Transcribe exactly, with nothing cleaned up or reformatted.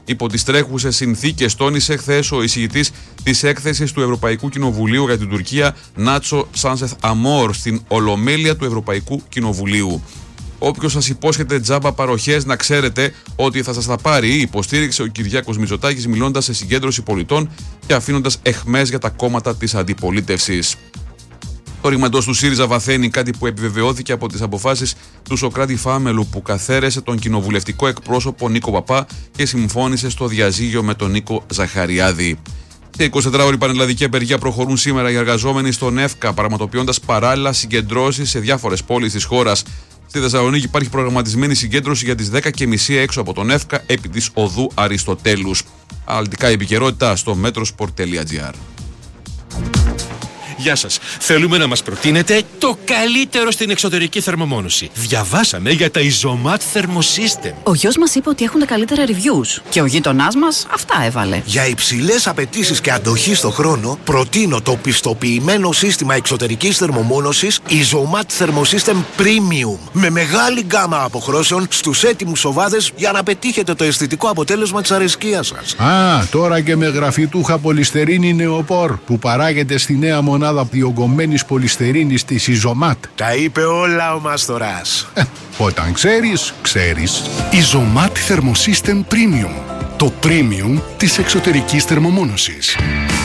Υπό τις τρέχουσες συνθήκες, τόνισε χθες ο εισηγητής της έκθεσης του Ευρωπαϊκού Κοινοβουλίου για την Τουρκία, Νάτσο Σάνσεθ Αμόρ, στην Ολομέλεια του Ευρωπαϊκού Κοινοβουλίου. Όποιος σας υπόσχεται τζάμπα παροχές, να ξέρετε ότι θα σας τα πάρει, υποστήριξε ο Κυριάκος Μητσοτάκης, μιλώντας σε συγκέντρωση πολιτών και αφήνοντας αιχμές για τα κόμματα της αντιπολίτευσης. Το ρήγμα εντός του ΣΥΡΙΖΑ βαθαίνει, κάτι που επιβεβαιώθηκε από τις αποφάσεις του Σωκράτη Φάμελου, που καθαίρεσε τον κοινοβουλευτικό εκπρόσωπο Νίκο Παπά και συμφώνησε στο διαζύγιο με τον Νίκο Ζαχαριάδη. Σε εικοσιτετράωρη πανελλαδική απεργία προχωρούν σήμερα οι εργαζόμενοι στον ΕΦΚΑ, πραγματοποιώντας παράλληλα συγκεντρώσεις σε διάφορες πόλεις της χώρας. Στη Θεσσαλονίκη υπάρχει προγραμματισμένη συγκέντρωση για τις δέκα και μισή έξω από τον ΕΦΚΑ επί της οδού Αριστοτέλους. Αναλυτικά επικαιρότητα στο metrosport τελεία gr. Γεια σας. Θέλουμε να μας προτείνετε το καλύτερο στην εξωτερική θερμομόνωση. Διαβάσαμε για τα Isomat Thermosystem. Ο γιος μας είπε ότι έχουν τα καλύτερα reviews και ο γείτονάς μας αυτά έβαλε. Για υψηλές απαιτήσεις και αντοχή στο χρόνο, προτείνω το πιστοποιημένο σύστημα εξωτερικής θερμομόνωσης Isomat Thermosystem Premium, με μεγάλη γκάμα αποχρώσεων στους έτοιμους οβάδες για να πετύχετε το αισθητικό αποτέλεσμα της αρεσκίας σας. Α, τώρα και με γραφιτούχα πολυστερίνη νεοπόρ που παράγεται στη νέα μονάδα διογκωμένης πολυστερίνης της Isomat. Τα είπε όλα ο Μάστορας. Ε, όταν ξέρεις, ξέρεις. Isomat Thermosystem Premium. Το premium της εξωτερικής θερμομόνωσης.